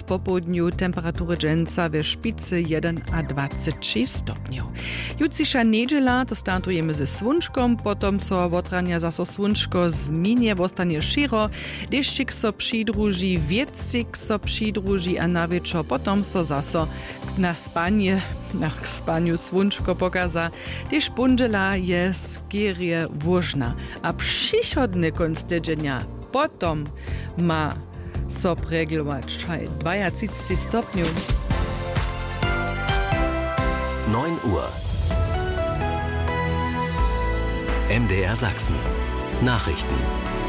po południu temperatury dżęca we szpicy 1 a 23 stopniów. Jutrzejsza niedziela to startujemy ze słonczką, potem so otrania zaso słonczko zminie, ostanie sziro, deszczyk so przydruży, wietrzyk so przydruży, a na wieczór potem so zaso na spaniu słonczko pokaza, gdyż pondziela jest skierie włożna, a przychodny końc tygodnia potem ma so preglować 32 stopniów. 9 Uhr. MDR Sachsen. Nachrichten.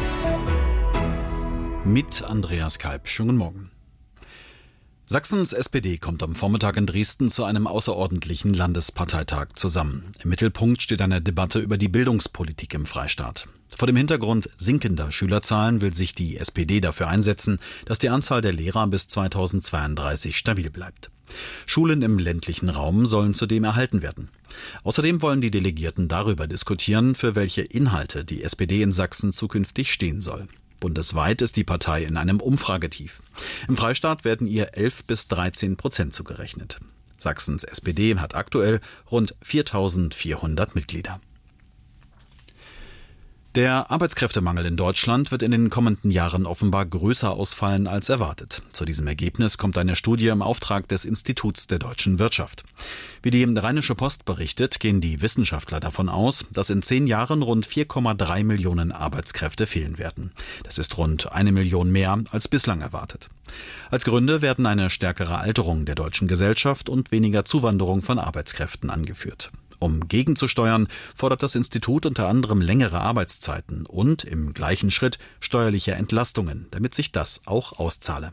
Mit Andreas Kalb. Schönen Morgen. Sachsens SPD kommt am Vormittag in Dresden zu einem außerordentlichen Landesparteitag zusammen. Im Mittelpunkt steht eine Debatte über die Bildungspolitik im Freistaat. Vor dem Hintergrund sinkender Schülerzahlen will sich die SPD dafür einsetzen, dass die Anzahl der Lehrer bis 2032 stabil bleibt. Schulen im ländlichen Raum sollen zudem erhalten werden. Außerdem wollen die Delegierten darüber diskutieren, für welche Inhalte die SPD in Sachsen zukünftig stehen soll. Bundesweit ist die Partei in einem Umfragetief. Im Freistaat werden ihr 11-13% zugerechnet. Sachsens SPD hat aktuell rund 4.400 Mitglieder. Der Arbeitskräftemangel in Deutschland wird in den kommenden Jahren offenbar größer ausfallen als erwartet. Zu diesem Ergebnis kommt eine Studie im Auftrag des Instituts der deutschen Wirtschaft. Wie die Rheinische Post berichtet, gehen die Wissenschaftler davon aus, dass in 10 Jahren rund 4,3 Millionen Arbeitskräfte fehlen werden. Das ist rund 1 Million mehr als bislang erwartet. Als Gründe werden eine stärkere Alterung der deutschen Gesellschaft und weniger Zuwanderung von Arbeitskräften angeführt. Um gegenzusteuern, fordert das Institut unter anderem längere Arbeitszeiten und im gleichen Schritt steuerliche Entlastungen, damit sich das auch auszahle.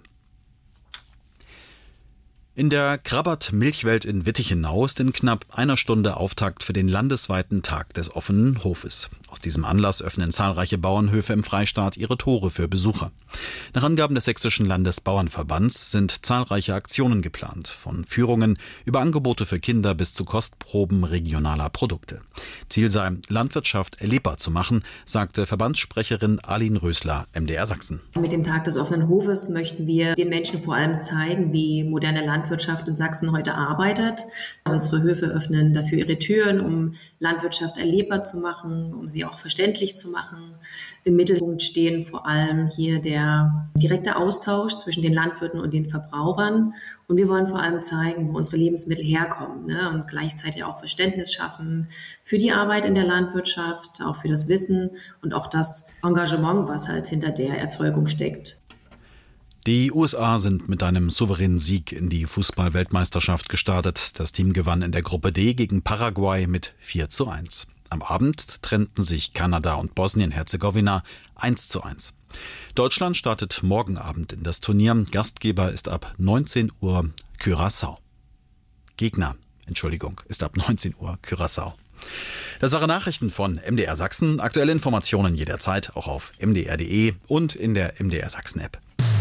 In der Krabbert-Milchwelt in Wittichenau ist in knapp einer Stunde Auftakt für den landesweiten Tag des offenen Hofes. Aus diesem Anlass öffnen zahlreiche Bauernhöfe im Freistaat ihre Tore für Besucher. Nach Angaben des Sächsischen Landesbauernverbands sind zahlreiche Aktionen geplant, von Führungen über Angebote für Kinder bis zu Kostproben regionaler Produkte. Ziel sei, Landwirtschaft erlebbar zu machen, sagte Verbandssprecherin Aline Rösler, MDR Sachsen. Mit dem Tag des offenen Hofes möchten wir den Menschen vor allem zeigen, wie moderne Landwirtschaft in Sachsen heute arbeitet. Unsere Höfe öffnen dafür ihre Türen, um Landwirtschaft erlebbar zu machen, um sie auch verständlich zu machen. Im Mittelpunkt stehen vor allem hier der direkte Austausch zwischen den Landwirten und den Verbrauchern. Und wir wollen vor allem zeigen, wo unsere Lebensmittel herkommen, und gleichzeitig auch Verständnis schaffen für die Arbeit in der Landwirtschaft, auch für das Wissen und auch das Engagement, was halt hinter der Erzeugung steckt. Die USA sind mit einem souveränen Sieg in die Fußball-Weltmeisterschaft gestartet. Das Team gewann in der Gruppe D gegen Paraguay mit 4:1. Am Abend trennten sich Kanada und Bosnien-Herzegowina 1:1. Deutschland startet morgen Abend in das Turnier. Gastgeber ist ab 19 Uhr Curaçao. Gegner ist ab 19 Uhr Curaçao. Das waren Nachrichten von MDR Sachsen. Aktuelle Informationen jederzeit auch auf mdr.de und in der MDR Sachsen-App.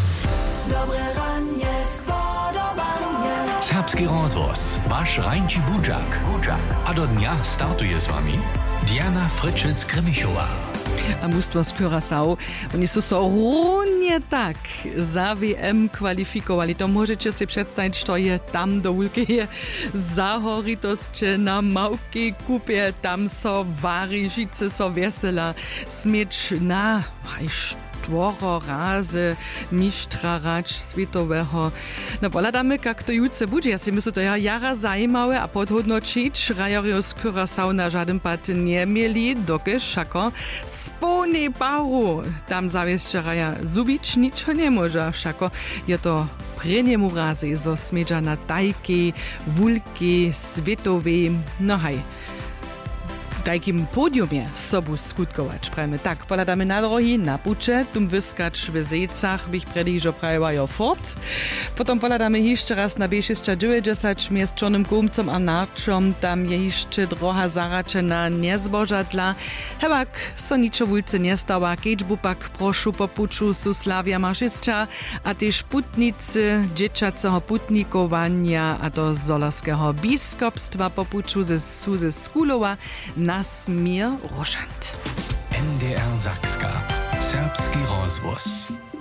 Serbski rozvoz, wasz Rańczy Budzak. A do dnia startuje z wami Diana Fryczec-Grymichowa. A mnóstwo z Curaçao. Oni są równie tak za WM kwalifikowali. To możecie sobie przedstawić, co je tam do wielkiej zahoritosti na małkiej kupie. Tam są wary, życie są wesela. Smieć na razy mistrza racz światowego. No poladamy, jak to jutro będzie. Ja si myślę, to jara zajímawe, a podhodnočić rajorio z Curaçao na żaden pad nie mieli, dokiż szako spolnej paru. Tam zawieszcze raja zubić niczego nie może, szako je to preniemu razy, zo smedža na tajki, wulki, światowej, no haj. Takim podiumie sobu skutkować. Prajmy tak, poladamy na drogi, na pucze, tum wyskać w Zejcach, bych prediżo prajowajo fort. Potom poladamy jeszcze raz na B690 z Czornym Gumcom a Narczom, tam je jeszcze droga zaraczena niezbożadla. Hewak, so niczo wulce nie stała, keďbupak prošu po puču su Slavia Mašisča, a tež putnicy dzieciacego putnikowania, a to z Zolarskiego biskupstwa po puču ze Skulowa, Nasmir Rošant. MDR Sakska. Serbski rozvoz.